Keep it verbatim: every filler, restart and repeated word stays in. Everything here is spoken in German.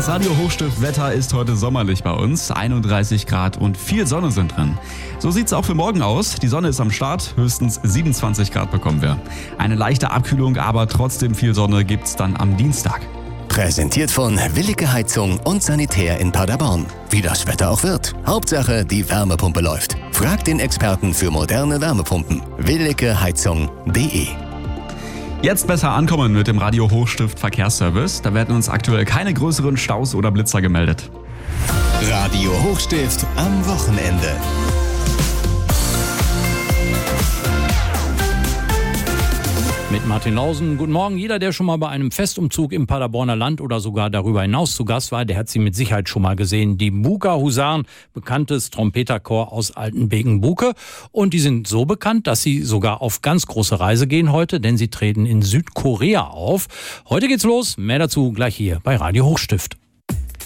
Das Radio Hochstift-Wetter ist heute sommerlich bei uns. einunddreißig Grad und viel Sonne sind drin. So sieht's auch für morgen aus. Die Sonne ist am Start, höchstens siebenundzwanzig Grad bekommen wir. Eine leichte Abkühlung, aber trotzdem viel Sonne gibt's dann am Dienstag. Präsentiert von Willige Heizung und Sanitär in Paderborn. Wie das Wetter auch wird. Hauptsache, die Wärmepumpe läuft. Fragt den Experten für moderne Wärmepumpen. willige heizung punkt de. Jetzt besser ankommen mit dem Radio Hochstift Verkehrsservice. Da werden uns aktuell keine größeren Staus oder Blitzer gemeldet. Radio Hochstift am Wochenende. Mit Martin Lausen. Guten Morgen. Jeder, der schon mal bei einem Festumzug im Paderborner Land oder sogar darüber hinaus zu Gast war, der hat sie mit Sicherheit schon mal gesehen. Die Buker Husaren, bekanntes Trompeterchor aus Altenbeken-Buke. Und die sind so bekannt, dass sie sogar auf ganz große Reise gehen heute, denn sie treten in Südkorea auf. Heute geht's los. Mehr dazu gleich hier bei Radio Hochstift.